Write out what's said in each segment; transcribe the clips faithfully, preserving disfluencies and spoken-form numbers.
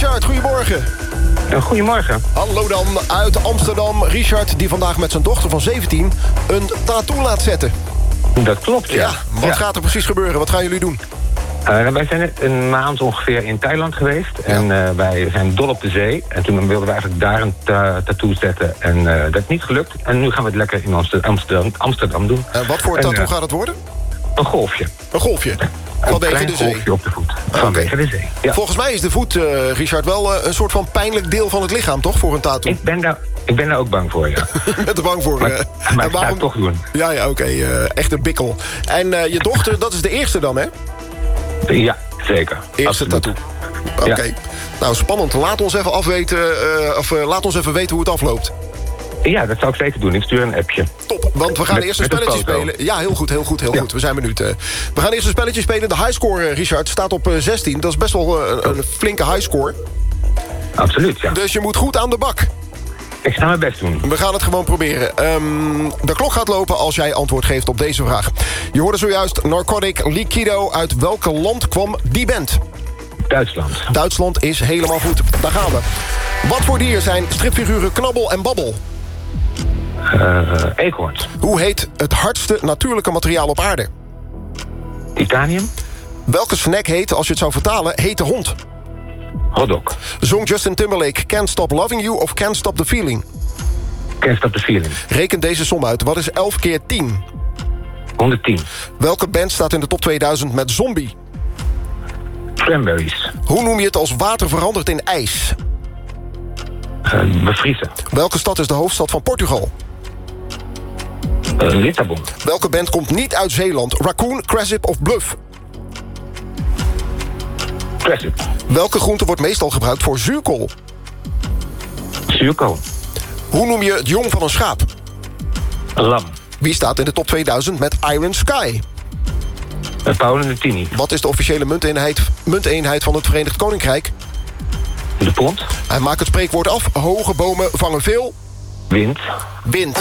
Richard, goedemorgen. Goedemorgen. Hallo dan, uit Amsterdam. Richard, die vandaag met zijn dochter van zeventien een tattoo laat zetten. Dat klopt, ja. Ja, wat ja. gaat er precies gebeuren? Wat gaan jullie doen? Uh, wij zijn net een maand ongeveer in Thailand geweest. Ja. En uh, wij zijn dol op de zee. En toen wilden we eigenlijk daar een ta tattoo zetten. En uh, dat is niet gelukt. En nu gaan we het lekker in Amsterdam, Amsterdam doen. En wat voor en, tattoo uh, gaat het worden? Een golfje. Een golfje? Vanwege de zee? Een golfje op de voet. Vanwege okay. de zee, ja. Volgens mij is de voet, uh, Richard, wel uh, een soort van pijnlijk deel van het lichaam, toch? Voor een tattoo. Ik ben daar, ik ben daar ook bang voor, ja. Je bent er bang voor? Maar, uh, maar ik waarom... ga het toch doen. Ja, ja, oké. Okay, uh, echt een bikkel. En uh, je dochter, dat is de eerste dan, hè? Ja, zeker. Eerste Absoluut. tattoo. Oké. Okay. Ja. Nou, spannend. Laat ons even afweten, uh, of uh, laat ons even weten hoe het afloopt. Ja, dat zou ik zeker doen. Ik stuur een appje. Top, want we gaan met, eerst een spelletje spelen. Ja, heel goed, heel goed, heel ja. goed. We zijn benieuwd. Uh, we gaan eerst een spelletje spelen. De highscore, uh, Richard, staat op uh, zestien. Dat is best wel uh, een, een flinke highscore. Absoluut, ja. Dus je moet goed aan de bak. Ik ga mijn best doen. We gaan het gewoon proberen. Um, de klok gaat lopen als jij antwoord geeft op deze vraag. Je hoorde zojuist Narcotic Liquido. Uit welk land kwam die band? Duitsland. Duitsland is helemaal goed. Daar gaan we. Wat voor dier zijn stripfiguren Knabbel en Babbel? Uh, eekhoorns. Hoe heet het hardste natuurlijke materiaal op aarde? Titanium. Welke snack heet, als je het zou vertalen, hete hond? Hotdog. Zong Justin Timberlake Can't Stop Loving You of Can't Stop the Feeling? Can't Stop the Feeling. Reken deze som uit. Wat is elf keer tien? honderdtien. Welke band staat in de top tweeduizend met Zombie? Cranberries. Hoe noem je het als water verandert in ijs? Uh, bevriezen. Welke stad is de hoofdstad van Portugal? Uh, Lissabon. Welke band komt niet uit Zeeland? Raccoon, Crasip of Bluff? Crasip. Welke groente wordt meestal gebruikt voor zuurkool? Zuurkool. Hoe noem je het jong van een schaap? Een lam. Wie staat in de top tweeduizend met Iron Sky? Uh, Paolo Nutini. Wat is de officiële munteenheid, munteenheid van het Verenigd Koninkrijk? De pond. Hij maakt het spreekwoord af. Hoge bomen vangen veel... Wind. Wind.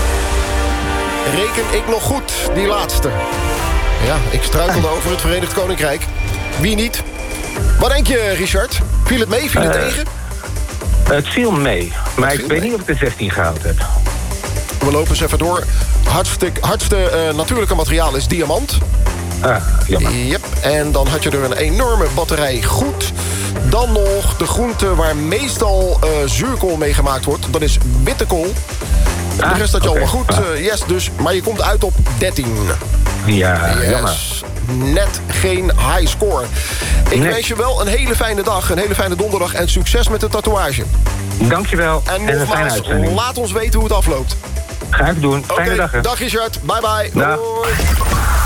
Reken ik nog goed, die laatste. Ja, ik struikelde over het Verenigd Koninkrijk. Wie niet? Wat denk je, Richard? Viel het mee? Viel het uh, tegen? Het viel mee. Maar ik weet mee? niet of ik de zestien gehaald heb. We lopen eens even door. Hardste, hardste uh, natuurlijke materiaal is diamant. Ah, jammer. Yep. En dan had je er een enorme batterij goed. Dan nog de groente waar meestal uh, zuurkool mee gemaakt wordt. Dat is witte kool. Ah, de rest had je okay. allemaal goed. Uh, yes, dus, maar je komt uit op dertien. Ja, yes. jammer. Net geen high score. Ik nee. wens je wel een hele fijne dag, een hele fijne donderdag... en succes met de tatoeage. Dankjewel. En, en een fijne uitzending. Laat ons weten hoe het afloopt. Ga ik doen. Fijne okay, dag. Dag Richard. Bye bye. Dag. Hoi.